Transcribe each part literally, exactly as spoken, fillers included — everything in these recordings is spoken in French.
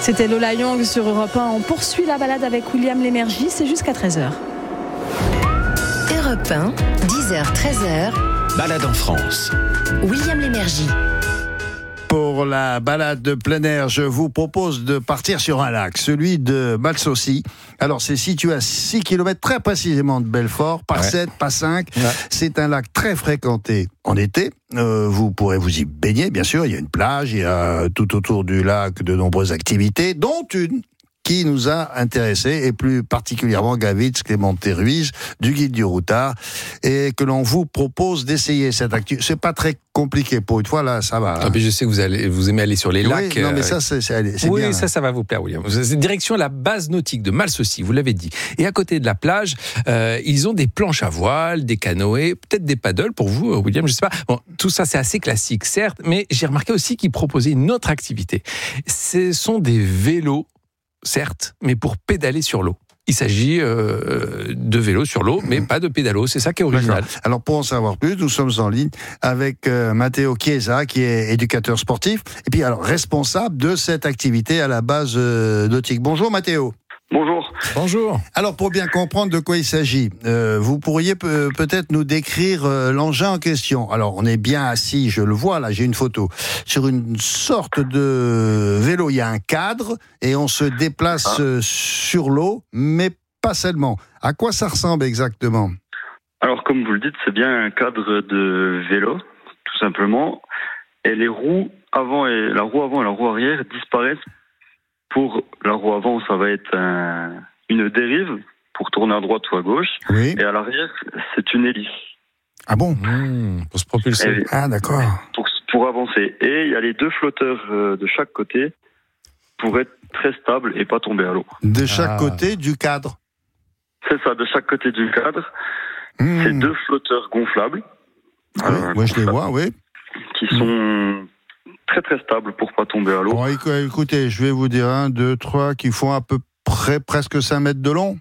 C'était Lola Young sur Europe un. On poursuit la balade avec William Lémergie, c'est jusqu'à treize heures. Europe un, dix heures treize heures. Balade en France. William Lémergie. Pour la balade de plein air, je vous propose de partir sur un lac, celui de Malsaucy. Alors, c'est situé à six kilomètres très précisément de Belfort, pas ouais. sept, pas cinq. Ouais. C'est un lac très fréquenté en été. Euh, vous pourrez vous y baigner, bien sûr. Il y a une plage, il y a tout autour du lac de nombreuses activités, dont une qui nous a intéressés, et plus particulièrement Gavitz, Clémenté Ruiz, du Guide du Routard, et que l'on vous propose d'essayer cette activité. C'est pas très compliqué pour une fois, là, ça va. Ah, mais je sais que vous, allez, vous aimez aller sur les oui, lacs. Non, mais ça, c'est, c'est, c'est oui, bien. Oui, ça, ça va vous plaire, William. C'est direction la base nautique de Malsaucy, vous l'avez dit. Et à côté de la plage, euh, ils ont des planches à voile, des canoës, peut-être des paddles pour vous, William, je sais pas. Bon, tout ça, c'est assez classique, certes, mais j'ai remarqué aussi qu'ils proposaient une autre activité. Ce sont des vélos, certes, mais pour pédaler sur l'eau. Il s'agit euh, de vélo sur l'eau, mais pas de pédalo. C'est ça qui est original. D'accord. Alors, pour en savoir plus, nous sommes en ligne avec euh, Matteo Chiesa, qui est éducateur sportif, et puis alors responsable de cette activité à la base euh, nautique. Bonjour, Matteo. Bonjour. Bonjour. Alors, pour bien comprendre de quoi il s'agit, euh, vous pourriez pe- peut-être nous décrire euh, l'engin en question. Alors, on est bien assis, je le vois, là, j'ai une photo, sur une sorte de vélo. Il y a un cadre et on se déplace euh, sur l'eau, mais pas seulement. À quoi ça ressemble exactement ? Alors, comme vous le dites, c'est bien un cadre de vélo, tout simplement. Et les roues avant et la roue avant et la roue arrière disparaissent. Pour la roue avant, ça va être un, une dérive pour tourner à droite ou à gauche. Oui. Et à l'arrière, c'est une hélice. Ah bon ? Mmh, pour se propulser. Et ah d'accord. Pour, pour avancer. Et il y a les deux flotteurs de chaque côté pour être très stable et pas tomber à l'eau. De chaque ah. côté du cadre ? C'est ça, de chaque côté du cadre. Mmh. C'est deux flotteurs gonflables. Oui, euh, moi je les vois, oui. Qui sont... Mmh. très très stable pour pas tomber à l'eau. Bon, écoutez, je vais vous dire un, deux, trois qui font à peu près presque cinq mètres de long.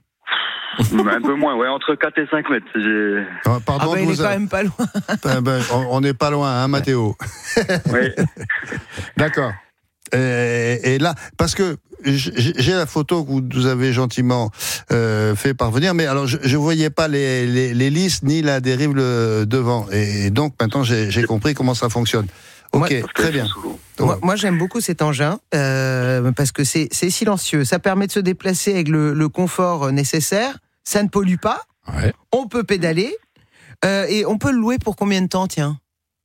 Un peu moins, ouais, entre quatre et cinq mètres. J'ai... Ah, pardon, ah bah, il est a... quand même pas loin. ben, ben, on n'est pas loin, hein, Mathéo. Oui. D'accord. Et, et là, parce que j'ai la photo que vous avez gentiment euh, fait parvenir, mais alors je ne voyais pas les, les, les lisses ni la dérive le, devant. Et donc maintenant j'ai, j'ai compris comment ça fonctionne. Ok, moi, très bien. Moi, moi, j'aime beaucoup cet engin euh, parce que c'est, c'est silencieux. Ça permet de se déplacer avec le, le confort nécessaire. Ça ne pollue pas. Ouais. On peut pédaler euh, et on peut le louer pour combien de temps, tiens ?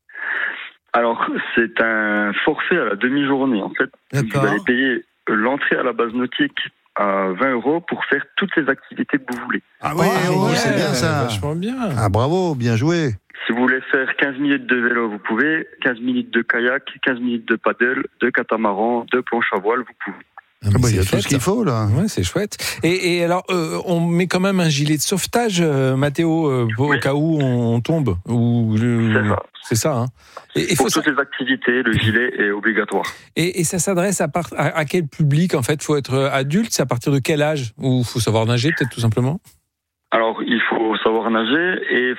Alors, c'est un forfait à la demi-journée, en fait. D'accord. Vous allez payer l'entrée à la base nautique à vingt euros pour faire toutes les activités que vous voulez. Ah oui, oh, ouais, c'est bien ça. Vachement bien. Ah bravo, bien joué. Si vous voulez faire quinze minutes de vélo, vous pouvez. quinze minutes de kayak, quinze minutes de paddle, de catamaran, de planche à voile, vous pouvez. Ah, bah, il y a chouette, tout ce qu'il faut, là. Ouais, c'est chouette. Et, et alors, euh, on met quand même un gilet de sauvetage, euh, Mathéo, euh, oui. Au cas où on tombe. Ou, euh, c'est ça. C'est ça, hein. Et, Pour faut toutes ça... les activités, le gilet est obligatoire. Et, et ça s'adresse à, part, à, à quel public, en fait ? Il faut être adulte, c'est à partir de quel âge ? Ou il faut savoir nager, peut-être, tout simplement ? Alors, il faut savoir nager et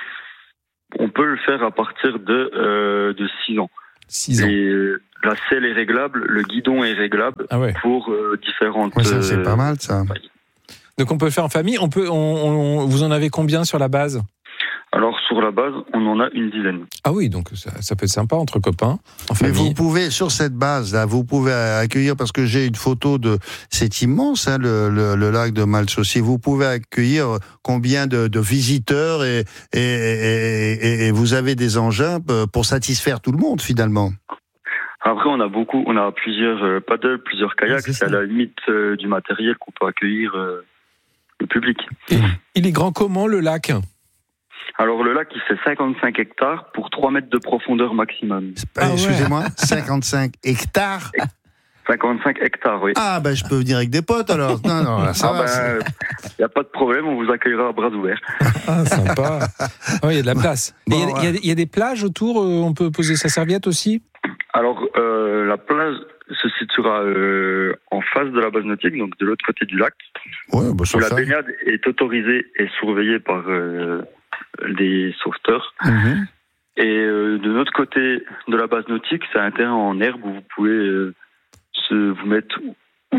on peut le faire à partir de, euh, de six ans. six ans. Et la selle est réglable, le guidon est réglable ah ouais. pour euh, différentes... Ouais, ça, c'est pas mal, ça. Donc on peut le faire en famille. On peut, on, on, vous en avez combien sur la base ? Alors, sur la base, on en a une dizaine. Ah oui, donc ça, ça peut être sympa entre copains, en Mais famille. vous pouvez, sur cette base-là, vous pouvez accueillir, parce que j'ai une photo de... C'est immense, hein, le, le, le lac de Malsaucy. Vous pouvez accueillir combien de, de visiteurs et, et, et, et, et vous avez des engins pour satisfaire tout le monde, finalement. Après, on a beaucoup, on a plusieurs euh, paddles, plusieurs kayaks. C'est, c'est à la limite euh, du matériel qu'on peut accueillir euh, le public. Et il est grand comment, le lac ? Alors, le lac, il fait cinquante-cinq hectares pour trois mètres de profondeur maximum. Ah ouais. Excusez-moi, cinquante-cinq hectares cinquante-cinq hectares, oui. Ah, ben, je peux venir avec des potes, alors. Non, non, là, ça ah va. Il ben, n'y a pas de problème, on vous accueillera à bras ouverts. Ah, sympa. Il oh, y a de la place. Il bon, y, ouais. y, y a des plages autour, on peut poser sa serviette aussi ? Alors, euh, la plage se situera euh, en face de la base nautique, donc de l'autre côté du lac. Ouais, bah, où la baignade est autorisée et surveillée par euh, des sauveteurs. Mm-hmm. Et euh, de notre côté de la base nautique, c'est un terrain en herbe où vous pouvez euh, se, vous mettre où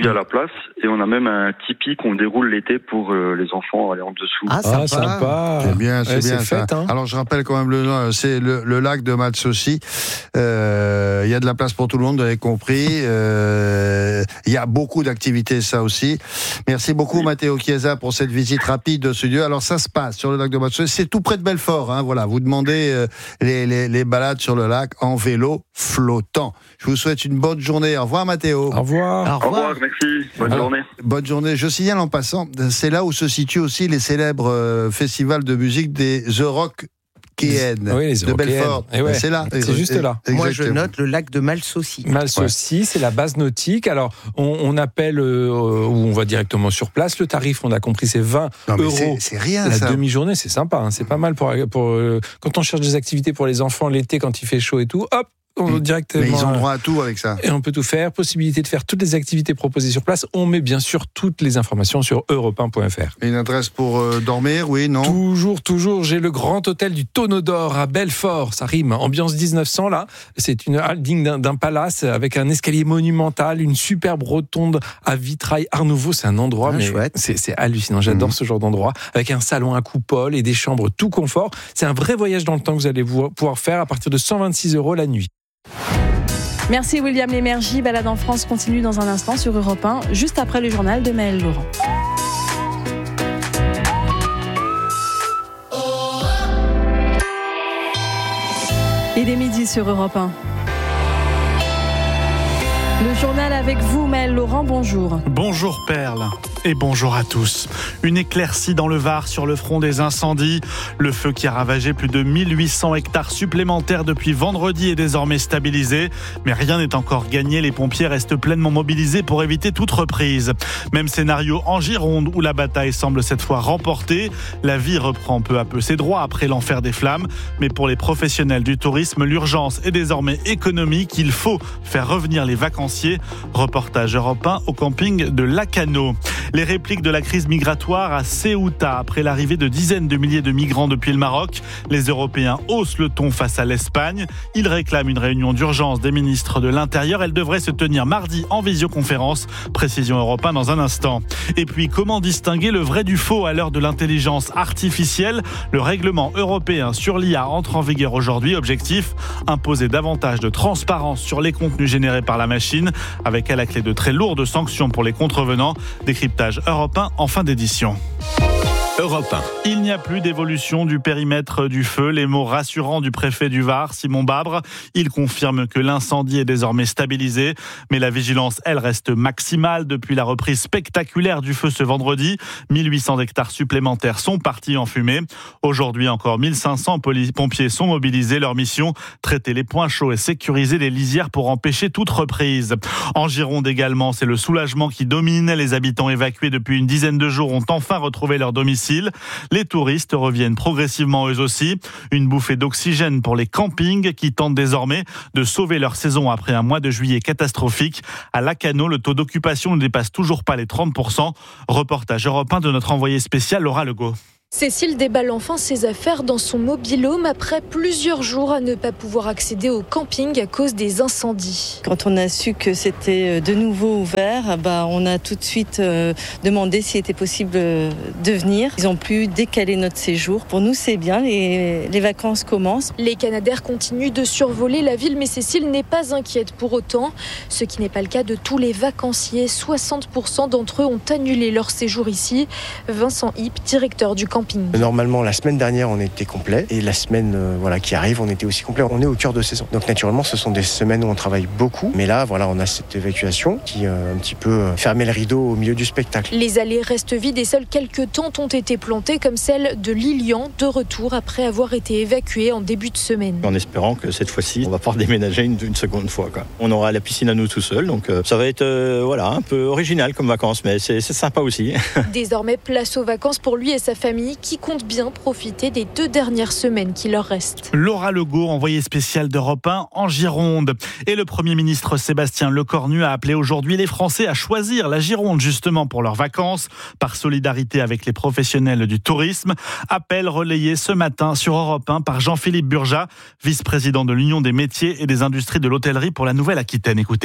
il y a la place et on a même un tipi qu'on déroule l'été pour euh, les enfants aller en dessous. Ah, sympa. Ah, sympa. C'est bien, c'est Ouais, bien c'est ça. fait, hein. Alors je rappelle quand même le nom, c'est le, le lac de Malsaucy. Euh, Il y a de la place pour tout le monde, vous avez compris. Euh, Il y a beaucoup d'activités, ça aussi. Merci beaucoup, oui. Matteo Chiesa, pour cette visite rapide de ce lieu. Alors ça se passe sur le lac de Malsaucy, c'est tout près de Belfort. Hein, voilà, vous demandez euh, les, les, les balades sur le lac en vélo flottant. Je vous souhaite une bonne journée. Au revoir, Matteo. Au revoir. Au revoir, merci. Bonne Alors, journée. Bonne journée. Je signale en passant, c'est là où se situent aussi les célèbres euh, festivals de musique des The Rock Kéennes Oui, les de Belfort. Et ouais, c'est là. C'est juste là. Exactement. Moi, je note le lac de Malsaucy. Malsaucy, ouais. C'est la base nautique. Alors, on, on appelle, euh, ou on va directement sur place. Le tarif, on a compris, c'est vingt non, mais euros. C'est, c'est rien, la ça. demi-journée, c'est sympa. Hein, c'est pas mal pour, pour euh, quand on cherche des activités pour les enfants l'été, quand il fait chaud et tout. Hop. On directement, mais ils ont droit à tout avec ça. Et on peut tout faire. Possibilité de faire toutes les activités proposées sur place. On met bien sûr toutes les informations sur europe un point f r. Une adresse pour euh, dormir, oui, non? Toujours, toujours. J'ai le grand hôtel du Tonneau d'Or à Belfort. Ça rime. Ambiance dix-neuf cents là. C'est une halle digne d'un, d'un palace avec un escalier monumental, une superbe rotonde à vitrail Art Nouveau. C'est un endroit, ah, mais chouette. C'est, c'est hallucinant. J'adore mmh. ce genre d'endroit. Avec un salon à coupole et des chambres tout confort. C'est un vrai voyage dans le temps que vous allez pouvoir faire à partir de cent vingt-six euros la nuit. Merci William Lémergie. Balade en France continue dans un instant sur Europe un, juste après le journal de Maëlle Laurent. Il est midi sur Europe un. Le journal avec vous, Maëlle Laurent, bonjour. Bonjour Perle et bonjour à tous. Une éclaircie dans le Var sur le front des incendies. Le feu qui a ravagé plus de mille huit cents hectares supplémentaires depuis vendredi est désormais stabilisé. Mais rien n'est encore gagné, les pompiers restent pleinement mobilisés pour éviter toute reprise. Même scénario en Gironde où la bataille semble cette fois remportée. La vie reprend peu à peu ses droits après l'enfer des flammes. Mais pour les professionnels du tourisme, l'urgence est désormais économique. Il faut faire revenir les vacanciers. Reportage Europe un au camping de Lacano. Les répliques de la crise migratoire à Ceuta après l'arrivée de dizaines de milliers de migrants depuis le Maroc. Les Européens haussent le ton face à l'Espagne. Ils réclament une réunion d'urgence des ministres de l'Intérieur. Elle devrait se tenir mardi en visioconférence. Précision Europe un dans un instant. Et puis, comment distinguer le vrai du faux à l'heure de l'intelligence artificielle? Le règlement européen sur l'I A entre en vigueur aujourd'hui. Objectif, imposer davantage de transparence sur les contenus générés par la machine, avec à la clé de très lourdes sanctions pour les contrevenants. Décryptage Europe un en fin d'édition. Europe un. Il n'y a plus d'évolution du périmètre du feu. Les mots rassurants du préfet du Var, Simon Babre. Il confirme que l'incendie est désormais stabilisé. Mais la vigilance, elle, reste maximale depuis la reprise spectaculaire du feu ce vendredi. mille huit cents hectares supplémentaires sont partis en fumée. Aujourd'hui, encore mille cinq cents pompiers sont mobilisés. Leur mission, traiter les points chauds et sécuriser les lisières pour empêcher toute reprise. En Gironde également, c'est le soulagement qui domine. Les habitants évacués depuis une dizaine de jours ont enfin retrouvé leur domicile. Les touristes reviennent progressivement eux aussi. Une bouffée d'oxygène pour les campings qui tentent désormais de sauver leur saison après un mois de juillet catastrophique. À Lacano, le taux d'occupation ne dépasse toujours pas les trente pour cent. Reportage Europe un de notre envoyée spéciale Laura Legault. Cécile déballe enfin ses affaires dans son mobil-home après plusieurs jours à ne pas pouvoir accéder au camping à cause des incendies. Quand on a su que c'était de nouveau ouvert, bah on a tout de suite euh, demandé s'il était possible de venir. Ils ont pu décaler notre séjour. Pour nous, c'est bien, les, les vacances commencent. Les Canadair continuent de survoler la ville, mais Cécile n'est pas inquiète pour autant. Ce qui n'est pas le cas de tous les vacanciers. soixante pour cent d'entre eux ont annulé leur séjour ici. Vincent Hipp, directeur du camping. Normalement, la semaine dernière, on était complet et la semaine euh, voilà, qui arrive, on était aussi complet. On est au cœur de saison. Donc naturellement, ce sont des semaines où on travaille beaucoup. Mais là, voilà, on a cette évacuation qui euh, un petit peu euh, fermait le rideau au milieu du spectacle. Les allées restent vides et seules quelques tentes ont été plantées, comme celle de Lilian, de retour après avoir été évacuée en début de semaine. En espérant que cette fois-ci, on va pouvoir déménager une, une seconde fois, quoi. On aura la piscine à nous tout seuls, donc euh, ça va être euh, voilà, un peu original comme vacances, mais c'est, c'est sympa aussi. Désormais, place aux vacances pour lui et sa famille, qui comptent bien profiter des deux dernières semaines qui leur restent. Laura Legault, envoyée spéciale d'Europe un en Gironde. Et le Premier ministre Sébastien Lecornu a appelé aujourd'hui les Français à choisir la Gironde justement pour leurs vacances, par solidarité avec les professionnels du tourisme. Appel relayé ce matin sur Europe un par Jean-Philippe Burja, vice-président de l'Union des métiers et des industries de l'hôtellerie pour la Nouvelle-Aquitaine. Écoutez.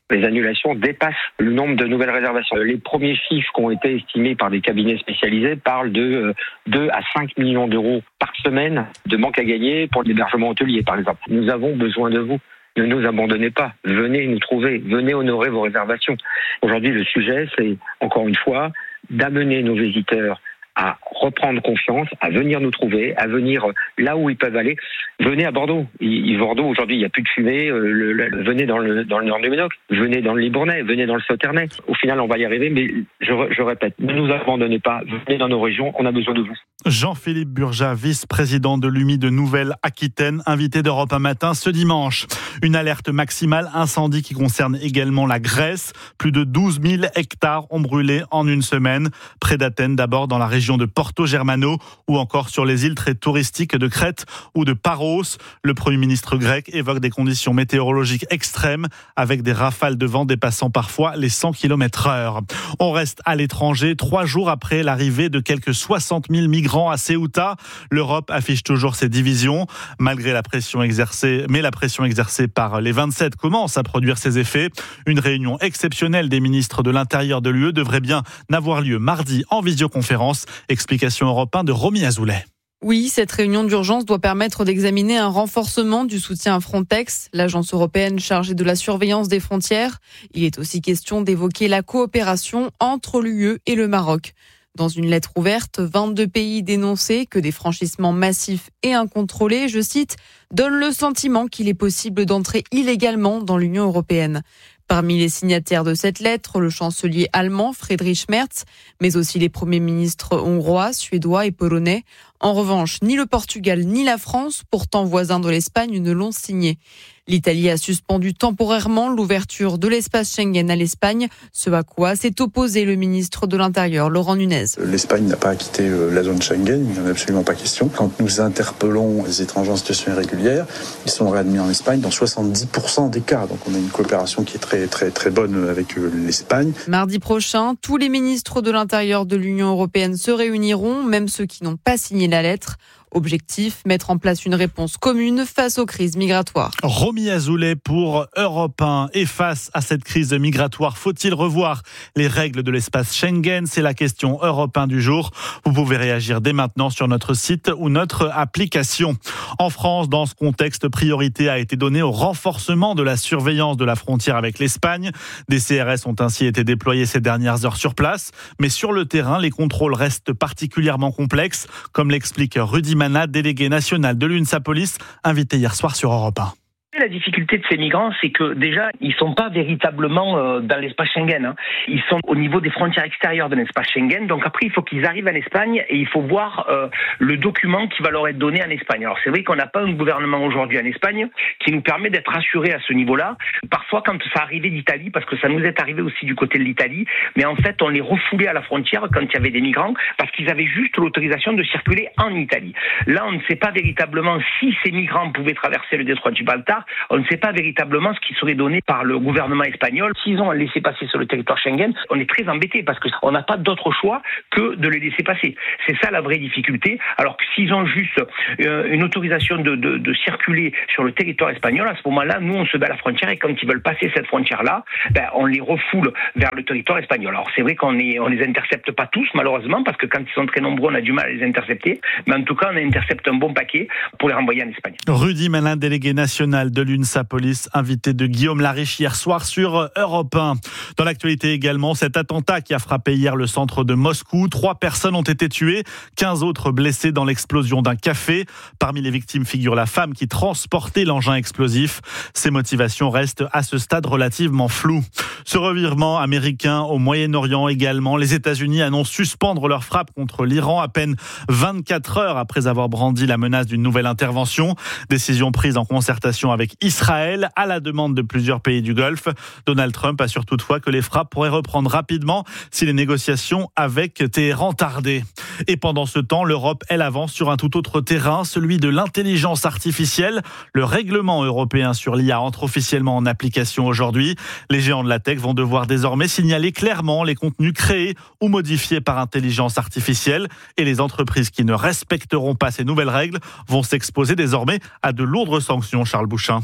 Les annulations dépassent le nombre de nouvelles réservations. Les premiers chiffres qui ont été estimés par des cabinets spécialisés parlent de deux à cinq millions d'euros par semaine de manque à gagner pour l'hébergement hôtelier, par exemple. Nous avons besoin de vous. Ne nous abandonnez pas. Venez nous trouver. Venez honorer vos réservations. Aujourd'hui, le sujet, c'est, encore une fois, d'amener nos visiteurs à reprendre confiance, à venir nous trouver, à venir là où ils peuvent aller. Venez à Bordeaux. Il, Bordeaux, aujourd'hui, il n'y a plus de fumée. Euh, le, le, venez dans le, dans le nord du Médoc. Venez dans le Libournais. Venez dans le Sauternais. Au final, on va y arriver, mais je, je répète, ne nous abandonnez pas. Venez dans nos régions. On a besoin de vous. Jean-Philippe Burjat, vice-président de l'U M I de Nouvelle-Aquitaine, invité d'Europe un matin ce dimanche. Une alerte maximale incendie qui concerne également la Grèce. Plus de douze mille hectares ont brûlé en une semaine. Près d'Athènes, d'abord dans la région de Porto Germano ou encore sur les îles très touristiques de Crète ou de Paros. Le Premier ministre grec évoque des conditions météorologiques extrêmes avec des rafales de vent dépassant parfois les cent kilomètres heure. On reste à l'étranger. Trois jours après l'arrivée de quelques soixante mille migrants à Ceuta, l'Europe affiche toujours ses divisions. Malgré la pression exercée, mais la pression exercée par les vingt-sept commence à produire ses effets. Une réunion exceptionnelle des ministres de l'Intérieur de l'U E devrait bien n'avoir lieu mardi en visioconférence. Explication Europe un de Romy Azoulay. Oui, cette réunion d'urgence doit permettre d'examiner un renforcement du soutien à Frontex, l'agence européenne chargée de la surveillance des frontières. Il est aussi question d'évoquer la coopération entre l'U E et le Maroc. Dans une lettre ouverte, vingt-deux pays dénonçaient que des franchissements massifs et incontrôlés, je cite, donnent le sentiment qu'il est possible d'entrer illégalement dans l'Union européenne. Parmi les signataires de cette lettre, le chancelier allemand Friedrich Merz, mais aussi les premiers ministres hongrois, suédois et polonais. En revanche, ni le Portugal ni la France, pourtant voisins de l'Espagne, ne l'ont signé. L'Italie a suspendu temporairement l'ouverture de l'espace Schengen à l'Espagne, ce à quoi s'est opposé le ministre de l'Intérieur, Laurent Nunez. L'Espagne n'a pas quitté la zone Schengen, il n'y en a absolument pas question. Quand nous interpellons les étrangers en situation irrégulière, ils sont réadmis en Espagne dans soixante-dix pour cent des cas. Donc on a une coopération qui est très très très bonne avec l'Espagne. Mardi prochain, tous les ministres de l'Intérieur de l'Union européenne se réuniront, même ceux qui n'ont pas signé la lettre. Objectif, mettre en place une réponse commune face aux crises migratoires. Romy Azoulay pour Europe un. Et face à cette crise migratoire, faut-il revoir les règles de l'espace Schengen ? C'est la question Europe un du jour. Vous pouvez réagir dès maintenant sur notre site ou notre application. En France, dans ce contexte, priorité a été donnée au renforcement de la surveillance de la frontière avec l'Espagne. Des C R S ont ainsi été déployés ces dernières heures sur place. Mais sur le terrain, les contrôles restent particulièrement complexes, comme l'explique Rudy Mana, délégué national de l'UNSA Police, invité hier soir sur Europe un. La difficulté de ces migrants, c'est que déjà, ils sont pas véritablement euh, dans l'espace Schengen. Hein. Ils sont au niveau des frontières extérieures de l'espace Schengen. Donc après, il faut qu'ils arrivent en Espagne et il faut voir euh, le document qui va leur être donné en Espagne. Alors c'est vrai qu'on n'a pas un gouvernement aujourd'hui en Espagne qui nous permet d'être rassurés à ce niveau-là. Parfois, quand ça arrivait d'Italie, parce que ça nous est arrivé aussi du côté de l'Italie, mais en fait, on les refoulait à la frontière quand il y avait des migrants parce qu'ils avaient juste l'autorisation de circuler en Italie. Là, on ne sait pas véritablement si ces migrants pouvaient traverser le détroit de Gibraltar. On ne sait pas véritablement ce qui serait donné par le gouvernement espagnol. S'ils ont laissé passer sur le territoire Schengen, on est très embêtés parce qu'on n'a pas d'autre choix que de les laisser passer. C'est ça la vraie difficulté. Alors que s'ils ont juste euh, une autorisation de, de, de circuler sur le territoire espagnol, à ce moment-là, nous, on se bat à la frontière et quand ils veulent passer cette frontière-là, ben, on les refoule vers le territoire espagnol. Alors c'est vrai qu'on est, on les intercepte pas tous, malheureusement, parce que quand ils sont très nombreux, on a du mal à les intercepter. Mais en tout cas, on intercepte un bon paquet pour les renvoyer en Espagne. Rudy Malin, délégué national de l'UNSA Police, invité de Guillaume Lariche hier soir sur Europe un. Dans l'actualité également, cet attentat qui a frappé hier le centre de Moscou. Trois personnes ont été tuées, quinze autres blessées dans l'explosion d'un café. Parmi les victimes figure la femme qui transportait l'engin explosif. Ses motivations restent à ce stade relativement floues. Ce revirement américain au Moyen-Orient également. Les États-Unis annoncent suspendre leur frappe contre l'Iran à peine vingt-quatre heures après avoir brandi la menace d'une nouvelle intervention. Décision prise en concertation avec Israël à la demande de plusieurs pays du Golfe. Donald Trump assure toutefois que les frappes pourraient reprendre rapidement si les négociations avec Téhéran tardaient. Et pendant ce temps, l'Europe, elle avance sur un tout autre terrain, celui de l'intelligence artificielle. Le règlement européen sur l'I A entre officiellement en application aujourd'hui. Les géants de la tech vont devoir désormais signaler clairement les contenus créés ou modifiés par intelligence artificielle. Et les entreprises qui ne respecteront pas ces nouvelles règles vont s'exposer désormais à de lourdes sanctions, Charles Bouchin.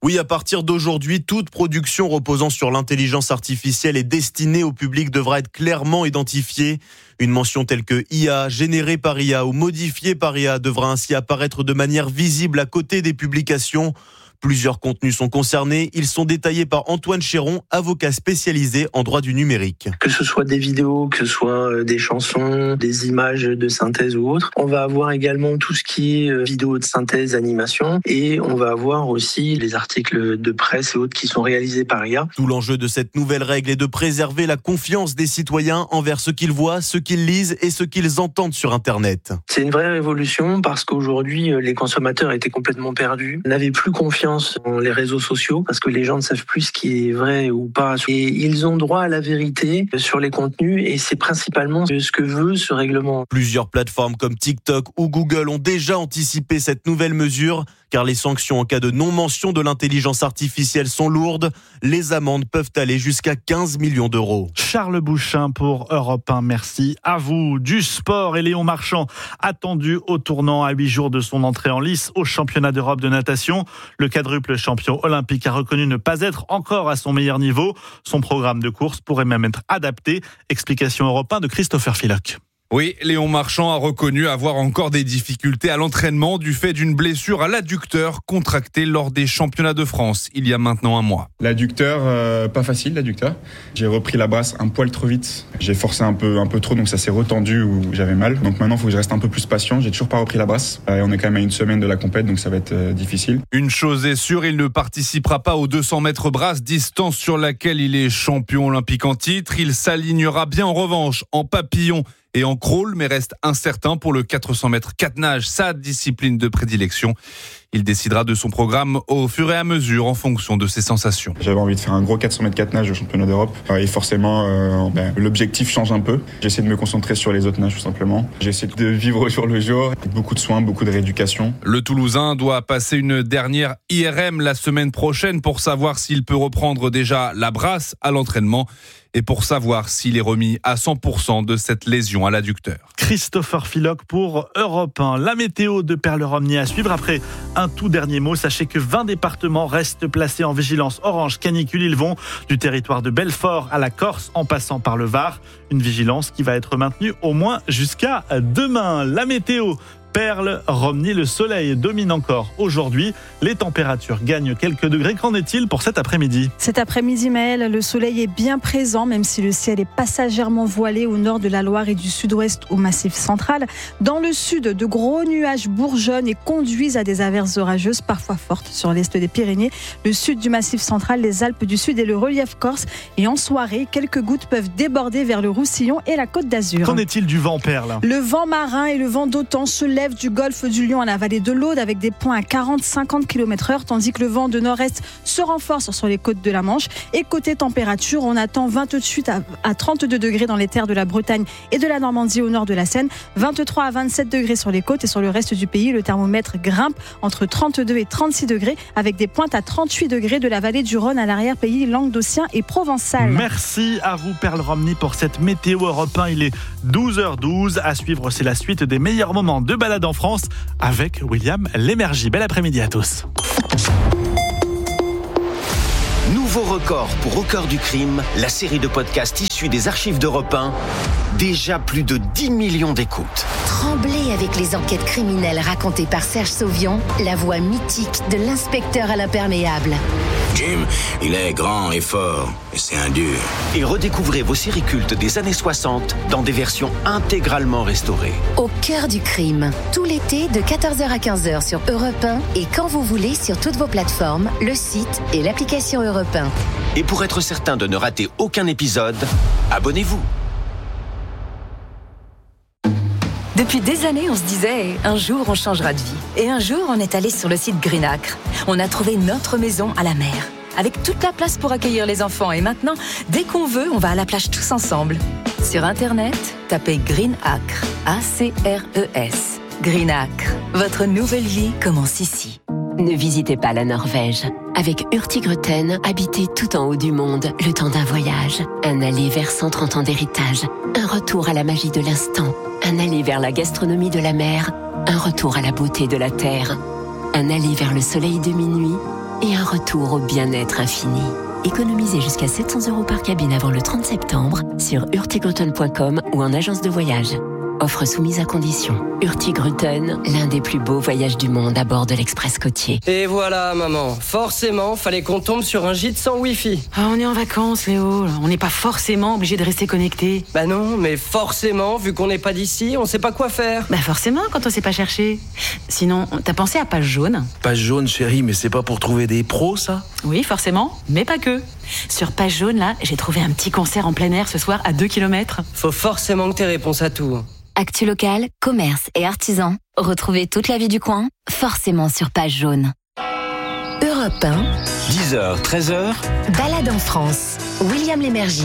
Oui, à partir d'aujourd'hui, toute production reposant sur l'intelligence artificielle et destinée au public devra être clairement identifiée. Une mention telle que I A, générée par I A ou modifiée par I A devra ainsi apparaître de manière visible à côté des publications. Plusieurs contenus sont concernés. Ils sont détaillés par Antoine Chéron, avocat spécialisé en droit du numérique. Que ce soit des vidéos, que ce soit des chansons, des images de synthèse ou autres. On va avoir également tout ce qui est vidéo de synthèse, animation. Et on va avoir aussi les articles de presse et autres qui sont réalisés par I A. Tout l'enjeu de cette nouvelle règle est de préserver la confiance des citoyens envers ce qu'ils voient, ce qu'ils lisent et ce qu'ils entendent sur Internet. C'est une vraie révolution parce qu'aujourd'hui, les consommateurs étaient complètement perdus, n'avaient plus confiance dans les réseaux sociaux parce que les gens ne savent plus ce qui est vrai ou pas. Et ils ont droit à la vérité sur les contenus et c'est principalement ce que veut ce règlement. Plusieurs plateformes comme TikTok ou Google ont déjà anticipé cette nouvelle mesure car les sanctions en cas de non-mention de l'intelligence artificielle sont lourdes. Les amendes peuvent aller jusqu'à quinze millions d'euros. Charles Bouchin pour Europe un, merci à vous. Du sport et Léon Marchand attendu au tournant à huit jours de son entrée en lice au championnat d'Europe de natation. Le quadruple champion olympique a reconnu ne pas être encore à son meilleur niveau. Son programme de course pourrait même être adapté. Explication Europe un de Christopher Filoc. Oui, Léon Marchand a reconnu avoir encore des difficultés à l'entraînement du fait d'une blessure à l'adducteur contractée lors des championnats de France il y a maintenant un mois. L'adducteur, euh, pas facile l'adducteur. J'ai repris la brasse un poil trop vite. J'ai forcé un peu, un peu trop, donc ça s'est retendu où j'avais mal. Donc maintenant, il faut que je reste un peu plus patient. J'ai toujours pas repris la brasse. Et on est quand même à une semaine de la compète, donc ça va être euh, difficile. Une chose est sûre, il ne participera pas aux deux cents mètres brasse, distance sur laquelle il est champion olympique en titre. Il s'alignera bien en revanche en papillon et en crawl, mais reste incertain pour le quatre cents mètres quatre nages, sa discipline de prédilection. Il décidera de son programme au fur et à mesure en fonction de ses sensations. J'avais envie de faire un gros quatre cents mètres quatre nages au championnat d'Europe et forcément euh, ben, l'objectif change un peu. J'essaie de me concentrer sur les autres nages tout simplement. J'essaie de vivre au jour le jour, avec beaucoup de soins, beaucoup de rééducation. Le Toulousain doit passer une dernière I R M la semaine prochaine pour savoir s'il peut reprendre déjà la brasse à l'entraînement et pour savoir s'il est remis à cent pour cent de cette lésion à l'adducteur. Christopher Filoc pour Europe un. La météo de Perle Romney à suivre. Après un tout dernier mot, sachez que vingt départements restent placés en vigilance orange canicule. Ils vont du territoire de Belfort à la Corse en passant par le Var. Une vigilance qui va être maintenue au moins jusqu'à demain. La météo Perle, Romney, le soleil domine encore aujourd'hui. Les températures gagnent quelques degrés. Qu'en est-il pour cet après-midi ? Cet après-midi, Maël, le soleil est bien présent, même si le ciel est passagèrement voilé au nord de la Loire et du sud-ouest au Massif central. Dans le sud, de gros nuages bourgeonnent et conduisent à des averses orageuses, parfois fortes, sur l'est des Pyrénées, le sud du Massif central, les Alpes du Sud et le relief corse. Et en soirée, quelques gouttes peuvent déborder vers le Roussillon et la Côte d'Azur. Qu'en est-il du vent, Perle ? Le vent marin et le vent d'OTAN se lèvent du golfe du Lion à la vallée de l'Aude avec des points à quarante à cinquante kilomètres heure, tandis que le vent de nord-est se renforce sur les côtes de la Manche. Et côté température, on attend vingt-huit à trente-deux degrés dans les terres de la Bretagne et de la Normandie au nord de la Seine, vingt-trois à vingt-sept degrés sur les côtes et sur le reste du pays. Le thermomètre grimpe entre trente-deux et trente-six degrés avec des pointes à trente-huit degrés de la vallée du Rhône à l'arrière-pays languedocien et provençal. Merci à vous, Perle Romney, pour cette météo Europe un. Il est douze heures douze. À suivre, c'est la suite des meilleurs moments de balade en France avec William Lémergie. Bel après-midi à tous. Nouveau record pour Au cœur du crime, la série de podcasts issue des archives d'Europe un. Déjà plus de dix millions d'écoutes. Tremblez avec les enquêtes criminelles racontées par Serge Sauvion, la voix mythique de l'inspecteur à l'imperméable. Jim, il est grand et fort, et c'est un dur. Et redécouvrez vos séries cultes des années soixante dans des versions intégralement restaurées. Au cœur du crime, tout l'été de quatorze heures à quinze heures sur Europe un et quand vous voulez sur toutes vos plateformes, le site et l'application Europe un. Et pour être certain de ne rater aucun épisode, abonnez-vous. Depuis des années, on se disait « un jour, on changera de vie ». Et un jour, on est allé sur le site Green Acre. On a trouvé notre maison à la mer, avec toute la place pour accueillir les enfants. Et maintenant, dès qu'on veut, on va à la plage tous ensemble. Sur Internet, tapez Green Acre, A C R E S. Green Acre, votre nouvelle vie commence ici. Ne visitez pas la Norvège. Avec Hurtigruten, habitez tout en haut du monde le temps d'un voyage. Un aller vers cent trente ans d'héritage. Un retour à la magie de l'instant. Un aller vers la gastronomie de la mer. Un retour à la beauté de la terre. Un aller vers le soleil de minuit et un retour au bien-être infini. Économisez jusqu'à sept cents euros par cabine avant le trente septembre sur hurtigruten point com ou en agence de voyage. Offre soumise à condition. Hurtigruten, l'un des plus beaux voyages du monde à bord de l'Express côtier. Et voilà, maman. Forcément, fallait qu'on tombe sur un gîte sans Wi-Fi. Ah, on est en vacances, Léo. On n'est pas forcément obligé de rester connecté. Bah non, mais forcément, vu qu'on n'est pas d'ici, on sait pas quoi faire. Bah forcément, quand on sait pas chercher. Sinon, t'as pensé à Page Jaune ? Page Jaune, chérie, mais c'est pas pour trouver des pros, ça ? Oui, forcément, mais pas que. Sur Page Jaune, là, j'ai trouvé un petit concert en plein air ce soir à deux kilomètres. Faut forcément que t'aies réponse à tout. Actu local, commerce et artisans. Retrouvez toute la vie du coin, forcément sur Page Jaune. Europe un. dix heures, treize heures. Balade en France. William Lémergie.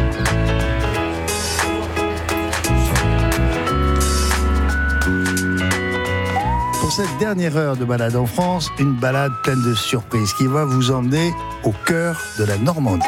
Pour cette dernière heure de balade en France, une balade pleine de surprises qui va vous emmener au cœur de la Normandie.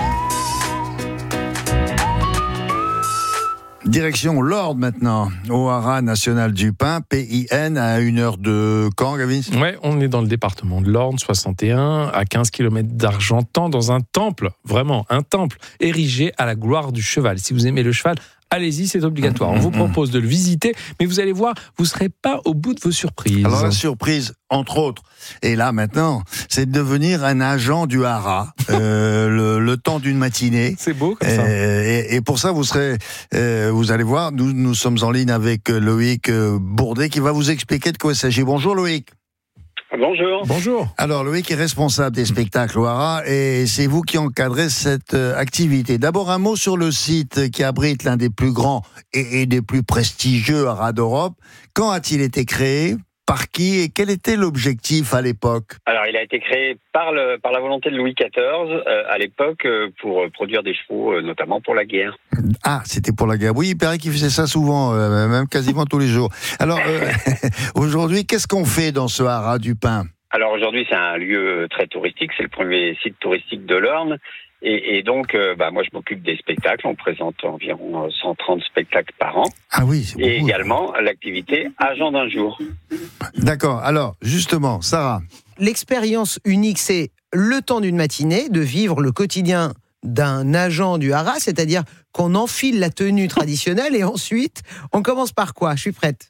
Direction Lords maintenant, au Haras national du Pin, P I N, à une heure de Caen, Gavin. Ouais, on est dans le département de l'Orne, soixante et un, à quinze kilomètres d'Argentan, dans un temple, vraiment un temple, érigé à la gloire du cheval. Si vous aimez le cheval, allez-y, c'est obligatoire. On vous propose de le visiter, mais vous allez voir, vous ne serez pas au bout de vos surprises. Alors la surprise, entre autres, et là maintenant, c'est de devenir un agent du Haras, euh, le, le temps d'une matinée. C'est beau comme ça. Et, et pour ça, vous serez, euh, vous allez voir, nous, nous sommes en ligne avec Loïc Bourdet qui va vous expliquer de quoi il s'agit. Bonjour Loïc. Bonjour. Bonjour. Alors, Loïc est responsable des spectacles au Haras et c'est vous qui encadrez cette activité. D'abord, un mot sur le site qui abrite l'un des plus grands et, et des plus prestigieux haras d'Europe. Quand a-t-il été créé ? Par qui et quel était l'objectif à l'époque ? Alors, il a été créé par, le, par la volonté de Louis quatorze euh, à l'époque euh, pour produire des chevaux, euh, notamment pour la guerre. Ah, c'était pour la guerre. Oui, il paraît qu'il faisait ça souvent, euh, même quasiment tous les jours. Alors, euh, aujourd'hui, qu'est-ce qu'on fait dans ce Haras du Pin ? Alors aujourd'hui, c'est un lieu très touristique. C'est le premier site touristique de l'Orne. Et, et donc, euh, bah, moi, je m'occupe des spectacles. On présente environ cent trente spectacles par an. Ah oui, c'est beaucoup. Et également l'activité Agent d'un jour. D'accord. Alors, justement, Sarah. L'expérience unique, c'est le temps d'une matinée, de vivre le quotidien d'un agent du Haras, c'est-à-dire qu'on enfile la tenue traditionnelle et ensuite, on commence par quoi ? Je suis prête.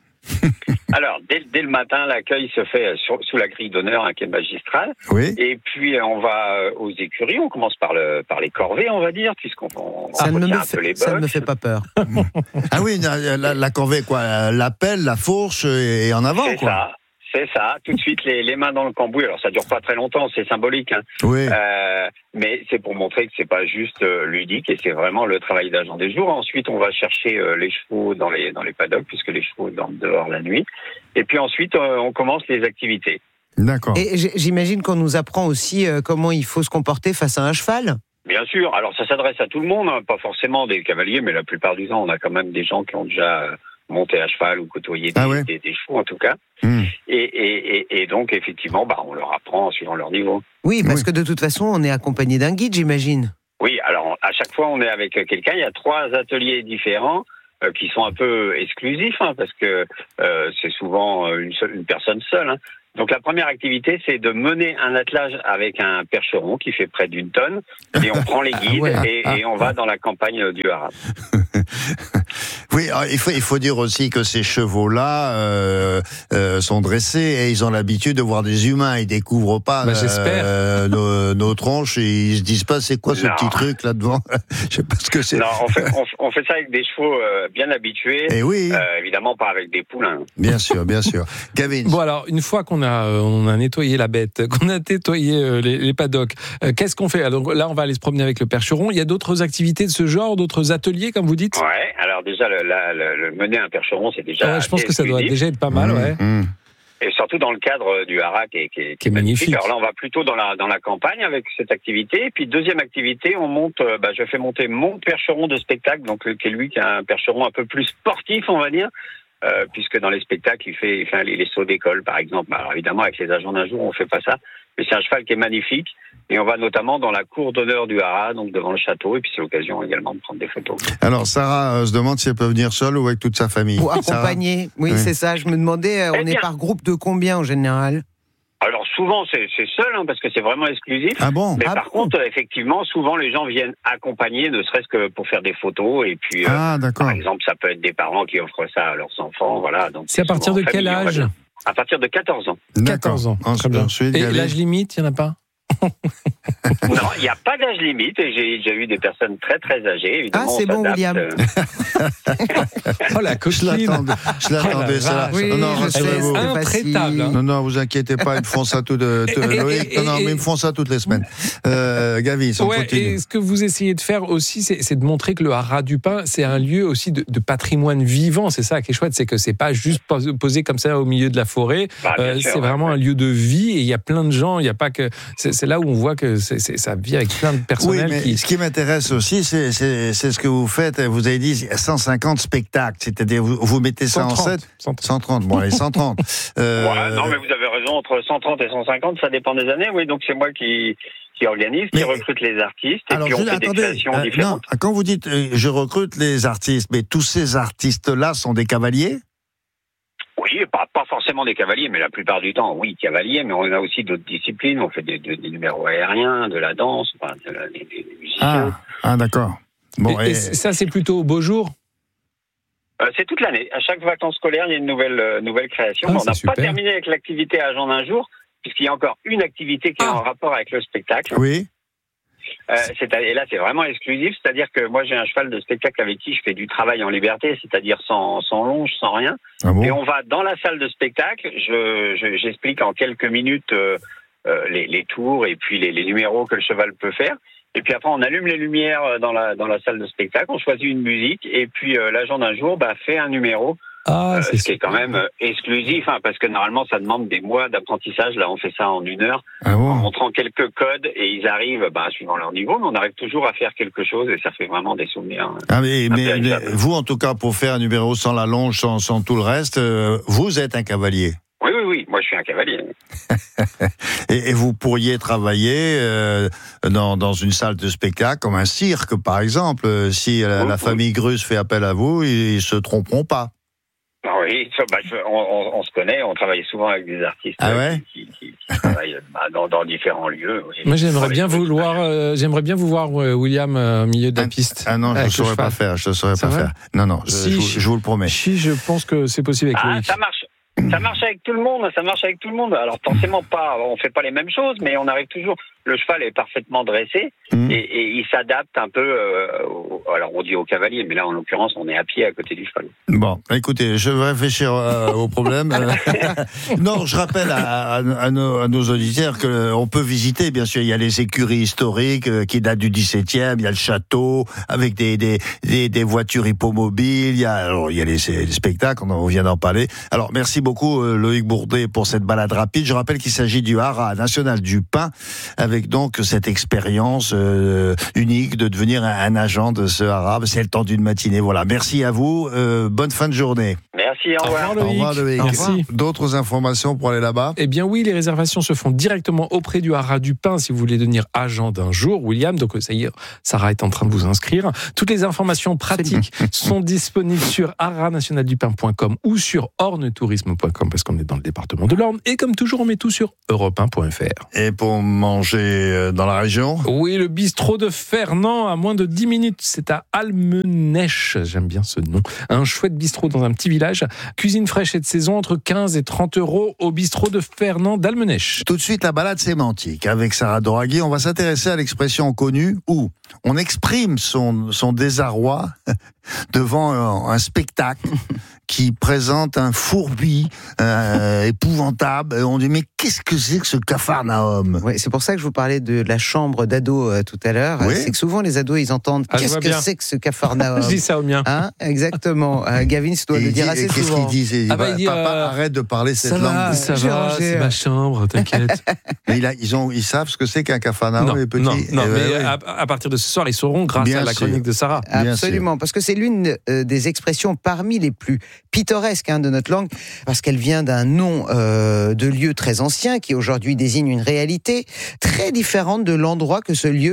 Alors, dès, dès le matin, l'accueil se fait sur, sous la grille d'honneur, un quai magistral. Oui. Et puis, on va aux écuries. On commence par, le, par les corvées, on va dire, puisqu'on on ça ne me un fait, peu les ça ne box. me fait pas peur. Ah oui, la, la, la corvée, quoi. La pelle, la fourche et en avant, c'est quoi. Ça. C'est ça, tout de suite les, les mains dans le cambouis. Alors ça dure pas très longtemps, c'est symbolique, hein. Oui. Euh, mais c'est pour montrer que c'est pas juste euh, ludique et c'est vraiment le travail d'agent des jours. Ensuite, on va chercher euh, les chevaux dans les dans les paddocks puisque les chevaux dorment dehors la nuit. Et puis ensuite, euh, on commence les activités. D'accord. Et j'imagine qu'on nous apprend aussi euh, comment il faut se comporter face à un cheval. Bien sûr. Alors ça s'adresse à tout le monde, hein. Pas forcément des cavaliers, mais la plupart du temps, on a quand même des gens qui ont déjà euh, monté à cheval ou côtoyé des, ah ouais. des, des chevaux en tout cas. Mmh. Et, et, et, et donc effectivement, bah, on leur apprend suivant leur niveau. Oui, parce oui. que de toute façon, on est accompagné d'un guide, j'imagine. Oui, alors à chaque fois, on est avec quelqu'un. Il y a trois ateliers différents euh, qui sont un peu exclusifs, hein, parce que euh, c'est souvent une, seule, une personne seule. Hein. Donc la première activité, c'est de mener un attelage avec un percheron qui fait près d'une tonne, et on prend les guides ah ouais. et, et on va dans la campagne du Haras. Oui, alors, il faut il faut dire aussi que ces chevaux-là euh, euh, sont dressés et ils ont l'habitude de voir des humains. Ils découvrent pas bah, euh, nos, nos tronches et ils se disent pas c'est quoi ce non. petit truc là devant. Je sais pas ce que c'est. Non, on fait, on, on fait ça avec des chevaux euh, bien habitués. Et oui. Euh, évidemment pas avec des poulains. Bien sûr, bien sûr. Gavin. Bon alors, une fois qu'on a euh, on a nettoyé la bête, qu'on a nettoyé euh, les, les paddocks, euh, qu'est-ce qu'on fait ? Alors là, on va aller se promener avec le percheron. Il y a d'autres activités de ce genre, d'autres ateliers, comme vous dites ? Ouais. Alors déjà, le, la, le, le mener un percheron, c'est déjà. Ouais, je pense que ça doit déjà être pas mal, mmh, ouais. Mmh. Et surtout dans le cadre du Haras qui est, qui est, qui est magnifique. magnifique. Alors là, on va plutôt dans la dans la campagne avec cette activité. Et puis deuxième activité, on monte. Euh, bah, je fais monter mon percheron de spectacle, donc qui est lui qui a un percheron un peu plus sportif, on va dire. Euh, puisque dans les spectacles, il fait, il fait les, les sauts d'école, par exemple. Alors évidemment, avec les agents d'un jour, on fait pas ça. Mais c'est un cheval qui est magnifique. Et on va notamment dans la cour d'honneur du Haras, donc devant le château. Et puis c'est l'occasion également de prendre des photos. Alors Sarah euh, se demande si elle peut venir seule ou avec toute sa famille. Ou accompagnée. Oui, oui, c'est ça. Je me demandais, euh, on eh est par groupe de combien en général ? Alors souvent c'est, c'est seul, hein, parce que c'est vraiment exclusif. Ah bon? Mais ah par bon. contre, effectivement, souvent les gens viennent accompagner, ne serait-ce que pour faire des photos. Et puis, euh, Ah, d'accord. par exemple, ça peut être des parents qui offrent ça à leurs enfants. Voilà. Donc C'est à partir souvent de en quel famille, on va âge? dire. À partir de quatorze ans. quatorze ans. Très bien. Ensuite, Et Gavi. l'âge limite, il n'y en a pas? Non, il n'y a pas d'âge limite et j'ai déjà eu des personnes très très âgées. Évidemment, Ah, c'est on bon, s'adapte, William. euh, Oh la Je coquine. l'attendais, je l'attendais, Oh la ça. vache. Oui, non, non, je sais, rassurez-vous. c'était Intraitable, hein. Non, non, vous inquiétez pas, ils me font ça tout de, tout- Et- et- Loïc, non, non, et- mais ils me font ça toutes les semaines. Euh, Gavi, on Ouais, continue. et ce que vous essayez de faire aussi, c'est, c'est de montrer que le Haras du Pin, c'est un lieu aussi de, de patrimoine vivant. C'est ça qui est chouette, c'est que c'est pas juste pos- posé comme ça au milieu de la forêt. Bah, bien Euh, sûr, c'est ouais, vraiment ouais. un lieu de vie et il y a plein de gens. Il y a pas que. C'est, c'est là où on voit que c'est, c'est, ça vit avec plein de Oui, personnel mais qui. ce qui m'intéresse aussi, c'est, c'est, c'est ce que vous faites. Vous avez dit cent cinquante spectacles, c'est-à-dire vous, vous mettez ça en cent trente, scène. cent trente, bon, allez, cent trente. Euh, Ouais, non, mais vous avez raison, entre cent trente et cent cinquante, ça dépend des années. Oui, donc c'est moi qui, qui organise, qui Mais- recrute les artistes, et Alors, puis on je- fait attendez, des créations euh, différentes. non, quand vous dites euh, je recrute les artistes, mais tous ces artistes-là sont des cavaliers? Oui, pas, pas forcément des cavaliers, mais la plupart du temps, oui, cavaliers, mais on a aussi d'autres disciplines. On fait des, des, des numéros aériens, de la danse, enfin, de la, des, des musiciens. Ah, ah d'accord. Bon, et, et- et ça, c'est plutôt au beau jour. Euh, c'est toute l'année. À chaque vacances scolaires, il y a une nouvelle, euh, nouvelle création. Ah, Mais on c'est n'a super. pas terminé avec l'activité Agent d'un jour, puisqu'il y a encore une activité qui est en rapport avec le spectacle. oui. Euh, c'est, et là, c'est vraiment exclusif, c'est-à-dire que moi, j'ai un cheval de spectacle avec qui je fais du travail en liberté, c'est-à-dire sans, sans longe, sans rien. Ah bon? Et on va dans la salle de spectacle, je, je- j'explique en quelques minutes euh, euh, les, les tours et puis les, les numéros que le cheval peut faire. Et puis après, on allume les lumières dans la, dans la salle de spectacle, on choisit une musique, et puis euh, l'agent d'un jour bah, fait un numéro. Ah, Euh, c'est ce qui est quand même euh, exclusif, hein, parce que normalement ça demande des mois d'apprentissage. Là, on fait ça en une heure, Ah en bon? montrant quelques codes, et ils arrivent, bah, suivant leur niveau, mais on arrive toujours à faire quelque chose, et ça fait vraiment des souvenirs. hein. Ah, mais, mais- mais Impérissable. vous, en tout cas, pour faire un numéro sans la longe, sans, sans tout le reste, euh, vous êtes un cavalier. Oui, oui, oui. Moi, je suis un cavalier. Et, et vous pourriez travailler euh, dans, dans une salle de spectacle, comme un cirque, par exemple. Euh, Si euh, Oui, la oui. famille Grus fait appel à vous, ils, ils se tromperont pas. Ah oui, ça, bah, je- on, on- on se connaît, on travaille souvent avec des artistes Ah euh, ouais qui, qui- qui travaillent bah, dans, dans différents lieux. oui. Moi, j'aimerais Pour bien les- vouloir, euh, j'aimerais bien vous voir, euh, William, euh, au milieu de la Ah, piste. Ah non, je ne Avec le saurais pas cheval. faire. Je ne saurais C'est pas vrai faire. Non, non, je, Si, je vous, je- je vous le promets. Si, je pense que c'est possible avec Ah, Loïc. ça marche. Ça marche avec tout le monde, ça marche avec tout le monde. Alors forcément pas, on fait pas les mêmes choses, mais on arrive toujours. Le cheval est parfaitement dressé Mmh. et, et il s'adapte un peu. Euh, au- alors on dit au cavalier, mais là en l'occurrence on est à pied à côté du cheval. Bon, écoutez, je vais réfléchir euh, au problème. Euh, non, je rappelle à, à- à nos, à nos auditeurs qu'on peut visiter, bien sûr, il y a les écuries historiques euh, qui datent du dix-septième, il y a le château avec des, des, des, des voitures hippomobiles, il y a, alors, il y a les, les spectacles, on, en- on vient d'en parler. Alors, merci beaucoup euh, Loïc Bourdet pour cette balade rapide. Je rappelle qu'il s'agit du Haras national du Pin, avec donc cette expérience euh, unique de devenir un, un agent de ce Haras. C'est le temps d'une matinée. Voilà, merci à vous. Euh, bonne fin de journée. Merci, au revoir. Loïc. Au revoir Loïc. Merci. D'autres informations pour aller là-bas? Eh bien oui, les réservations se font directement auprès du Haras du Pin si vous voulez devenir agent d'un jour, William. Donc ça y est, Sarah est en train de vous inscrire. Toutes les informations pratiques sont disponibles sur haras national du pin point com ou sur ornetourisme point com parce qu'on est dans le département de l'Orne. Et comme toujours, on met tout sur europe un point f r. Et pour manger euh, dans la région? Oui, le bistrot de Fernand, à moins de dix minutes, c'est à Almenèche. J'aime bien ce nom. Un chouette bistrot dans un petit village. Cuisine fraîche et de saison, entre quinze et trente euros au bistrot de Fernand d'Almenèche. Tout de suite, la balade sémantique. Avec Sarah Doraghi, on va s'intéresser à l'expression connue où on exprime son, son désarroi devant un, un spectacle qui présente un fourbi euh, épouvantable. Et on dit, mais qu'est-ce que c'est que ce Capharnaüm? Oui, c'est pour ça que je vous parlais de la chambre d'ados euh, tout à l'heure. Oui. C'est que souvent les ados, ils entendent Ah, je qu'est-ce vois que bien. c'est que ce Capharnaüm. Je dis ça au mien. Hein, exactement. Euh, Gavin, tu dois Et le il dire dit- assez et Qu'est-ce souvent. qu'il dit? Il dit, Ah bah, il dit, papa, euh, arrête de parler cette Ça langue. va, ça J'ai va, rangé. c'est ma chambre, t'inquiète. Mais il a- ils, ont, ils savent ce que c'est qu'un Capharnaüm, non, les petits? non, non, Eh ben mais oui. à, à partir de ce soir, ils sauront grâce Bien à la sûr. chronique de Sarah. Bien Absolument, parce que c'est l'une euh, des expressions parmi les plus pittoresques hein, de notre langue, parce qu'elle vient d'un nom euh, de lieu très ancien qui aujourd'hui désigne une réalité très différente de l'endroit que ce lieu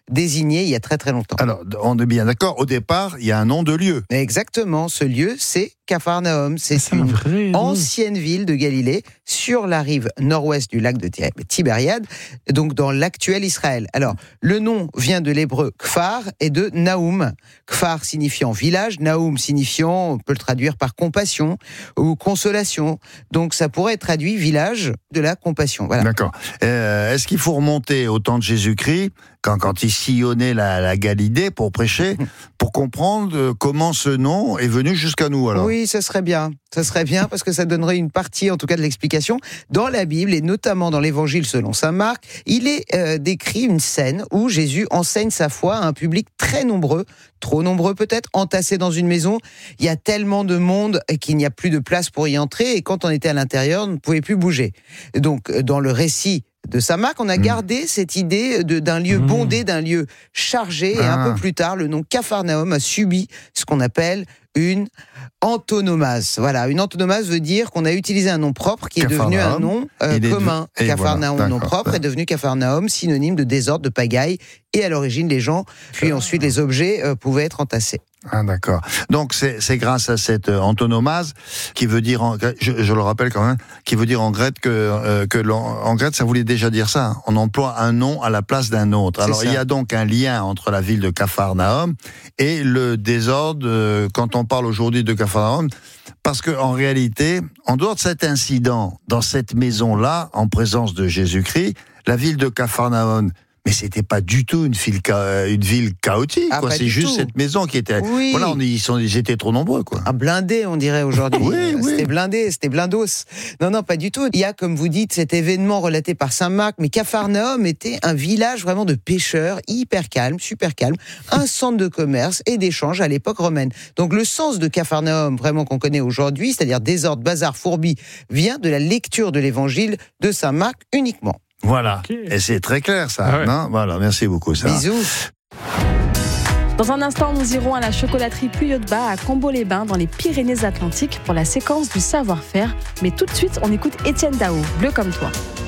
désigné il y a très très longtemps. Alors, on est bien d'accord, au départ, il y a un nom de lieu. Exactement, ce lieu, c'est Capharnaüm. C'est C'est une vrai, non ancienne ville de Galilée, sur la rive nord-ouest du lac de Ti- Tibériade, donc dans l'actuel Israël. Alors, le nom vient de l'hébreu Kfar et de Naoum. Kfar signifiant village, Naoum signifiant, on peut le traduire par compassion ou consolation. Donc, ça pourrait être traduit village de la compassion. Voilà. D'accord. Euh, est-ce qu'il faut remonter au temps de Jésus-Christ, quand, quand il sillonnait la, la Galilée pour prêcher, pour comprendre euh, comment ce nom est venu jusqu'à nous alors? Oui, ça serait bien. Ça serait bien parce que ça donnerait une partie, en tout cas, de l'explication. Dans la Bible, et notamment dans l'Évangile selon saint Marc, il est euh, décrit une scène où Jésus enseigne sa foi à un public très nombreux, trop nombreux peut-être, entassés dans une maison. Il y a tellement de monde qu'il n'y a plus de place pour y entrer, et quand on était à l'intérieur, on ne pouvait plus bouger. Donc, dans le récit de saint Marc, on a gardé cette idée de, d'un lieu bondé, d'un lieu chargé, et un Ah. peu plus tard, le nom Capharnaüm a subi ce qu'on appelle une antonomase. Voilà, une antonomase veut dire qu'on a utilisé un nom propre qui est devenu un Capharnaüm. nom euh, Il est commun. de- et Capharnaüm, voilà, nom d'accord. propre, est devenu Capharnaüm, synonyme de désordre, de pagaille, et à l'origine les gens, puis ensuite les objets euh, pouvaient être entassés. Ah d'accord. Donc c'est, c'est grâce à cette euh, antonomase qui veut dire, en, je, je le rappelle quand même, qui veut dire en grec que, euh, que l'on- en grec ça voulait déjà dire ça. Hein. On emploie un nom à la place d'un autre. C'est Alors ça. il y a donc un lien entre la ville de Capharnaüm et le désordre euh, quand on parle aujourd'hui de Capharnaüm, parce que en réalité, en dehors de cet incident, dans cette maison-là, en présence de Jésus-Christ, la ville de Capharnaüm, mais c'était pas du tout une ville, cha- une ville chaotique. Ah, quoi. pas C'est du juste tout. cette maison qui était. Oui. Voilà, on, ils, sont, ils étaient trop nombreux, quoi. Un blindé, on dirait aujourd'hui. Oui, Euh, oui. C'était blindé, c'était blindos. Non, non, pas du tout. Il y a, comme vous dites, cet événement relaté par saint Marc, mais Capharnaüm était un village vraiment de pêcheurs, hyper calme, super calme, un centre de commerce et d'échange à l'époque romaine. Donc le sens de Capharnaüm, vraiment qu'on connaît aujourd'hui, c'est-à-dire désordre, bazar, fourbi, vient de la lecture de l'évangile de saint Marc uniquement. Voilà. Et c'est très clair, ça. Ah ouais. Non voilà, merci beaucoup, ça. Bisous. Dans un instant, nous irons à la chocolaterie Puyot-de-Bas à Combo-les-Bains dans les Pyrénées-Atlantiques pour la séquence du savoir-faire. Mais tout de suite, on écoute Étienne Dao, Bleu comme toi.